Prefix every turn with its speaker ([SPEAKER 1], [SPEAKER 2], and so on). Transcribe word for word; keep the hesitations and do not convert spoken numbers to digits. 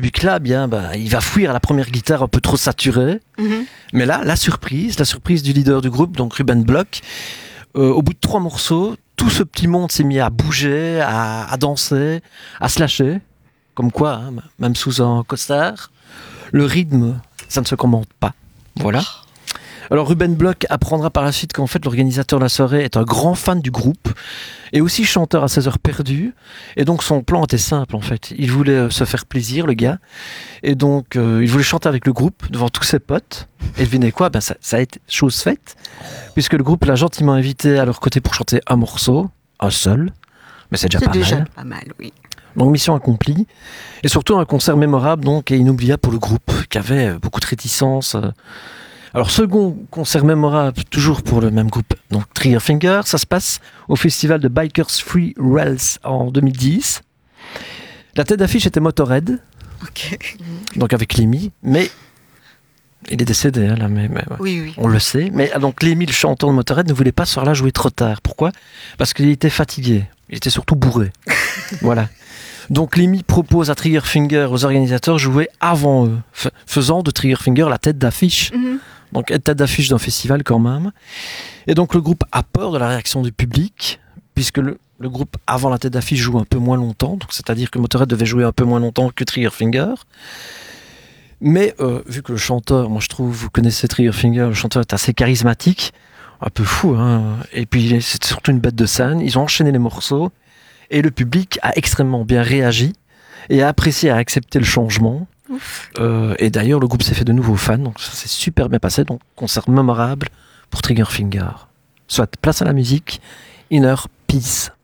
[SPEAKER 1] public-là, bien, bah, il va fuir à la première guitare un peu trop saturée. Mm-hmm. Mais là, la surprise, la surprise du leader du groupe, donc Ruben Block, euh, au bout de trois morceaux, tout ce petit monde s'est mis à bouger, à, à danser, à se lâcher. Comme quoi, hein, même sous un costard, le rythme, ça ne se commente pas. Voilà. Alors Ruben Block apprendra par la suite qu'en fait l'organisateur de la soirée est un grand fan du groupe et aussi chanteur à ses heures perdues. Et donc son plan était simple en fait. Il voulait se faire plaisir, le gars. Et donc euh, il voulait chanter avec le groupe devant tous ses potes. Et devinez quoi, ben, ça, ça a été chose faite. Puisque le groupe l'a gentiment invité à leur côté pour chanter un morceau, un seul. Mais c'est déjà
[SPEAKER 2] c'est
[SPEAKER 1] pas
[SPEAKER 2] déjà
[SPEAKER 1] mal.
[SPEAKER 2] pas mal, oui.
[SPEAKER 1] Donc mission accomplie. Et surtout un concert mémorable donc, et inoubliable pour le groupe qui avait beaucoup de réticences. Alors, second concert mémorable, toujours pour le même groupe, donc Trigger Finger, ça se passe au festival de Bikers Free Rails en deux mille dix. La tête d'affiche était Motorhead,
[SPEAKER 2] okay.
[SPEAKER 1] donc avec Lemmy, mais il est décédé, hein, là, mais, mais
[SPEAKER 2] oui, oui.
[SPEAKER 1] on le sait. Mais donc Lemmy, le chanteur de Motorhead, ne voulait pas ce soir-là jouer trop tard. Pourquoi ? Parce qu'il était fatigué, il était surtout bourré. Voilà. Donc Lemmy propose à Trigger Finger, aux organisateurs, de jouer avant eux, f- faisant de Trigger Finger la tête d'affiche. Mm-hmm. Donc tête d'affiche d'un festival quand même. Et donc le groupe a peur de la réaction du public, puisque le, le groupe avant la tête d'affiche joue un peu moins longtemps, donc c'est-à-dire que Motorhead devait jouer un peu moins longtemps que Trigger Finger. Mais euh, vu que le chanteur, moi je trouve, vous connaissez Trigger Finger, le chanteur est assez charismatique, un peu fou, hein, et puis c'est surtout une bête de scène, ils ont enchaîné les morceaux, et le public a extrêmement bien réagi, et a apprécié, a accepté le changement. Euh, et d'ailleurs le groupe s'est fait de nouveaux fans, donc ça s'est super bien passé, donc concert mémorable pour Trigger Finger. Soit place à la musique, Inner Peace.